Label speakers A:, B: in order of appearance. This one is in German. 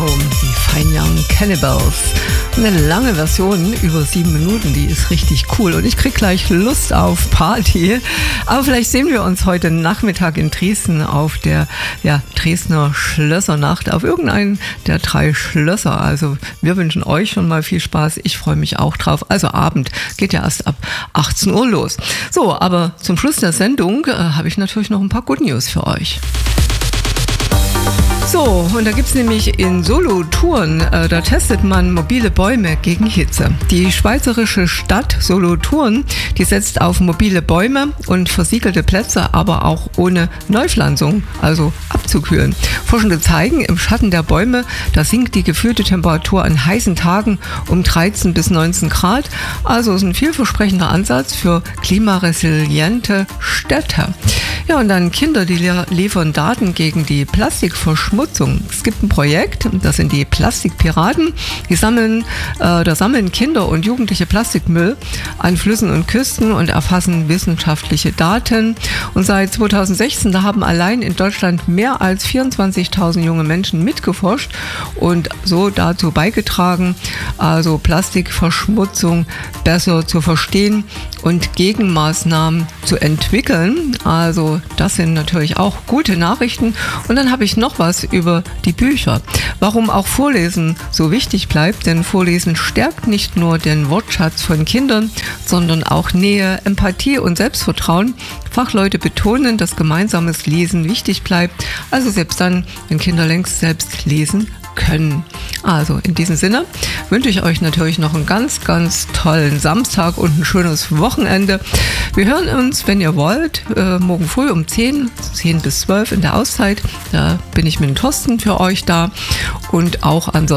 A: Home, die Fine Young Cannibals. Eine lange Version, über 7 Minuten, die ist richtig cool und ich krieg gleich Lust auf Party. Aber vielleicht sehen wir uns heute Nachmittag in Dresden auf der Dresdner Schlössernacht, auf irgendeinen der 3 Schlösser. Also wir wünschen euch schon mal viel Spaß, ich freue mich auch drauf. Also Abend geht ja erst ab 18 Uhr los. So, aber zum Schluss der Sendung habe ich natürlich noch ein paar Good News für euch. So, und da gibt es nämlich in Solothurn, da testet man mobile Bäume gegen Hitze. Die schweizerische Stadt Solothurn, die setzt auf mobile Bäume und versiegelte Plätze, aber auch ohne Neupflanzung, also abzukühlen. Forschende zeigen, im Schatten der Bäume, da sinkt die gefühlte Temperatur an heißen Tagen um 13 bis 19 Grad. Also ist ein vielversprechender Ansatz für klimaresiliente Städte. Ja, und dann Kinder, die liefern Daten gegen die Plastikverschmutzung. Es gibt ein Projekt, das sind die Plastikpiraten. Da sammeln Kinder und Jugendliche Plastikmüll an Flüssen und Küsten und erfassen wissenschaftliche Daten. Und seit 2016, da haben allein in Deutschland mehr als 24.000 junge Menschen mitgeforscht und so dazu beigetragen, also Plastikverschmutzung besser zu verstehen und Gegenmaßnahmen zu entwickeln. Also das sind natürlich auch gute Nachrichten. Und dann habe ich noch was über die Bücher. Warum auch Vorlesen so wichtig bleibt, denn Vorlesen stärkt nicht nur den Wortschatz von Kindern, sondern auch Nähe, Empathie und Selbstvertrauen. Fachleute betonen, dass gemeinsames Lesen wichtig bleibt, also selbst dann, wenn Kinder längst selbst lesen können. Also in diesem Sinne wünsche ich euch natürlich noch einen ganz, ganz tollen Samstag und ein schönes Wochenende. Wir hören uns, wenn ihr wollt, morgen früh um 10 bis 12 in der Auszeit. Da bin ich mit dem Thorsten für euch da und auch ansonsten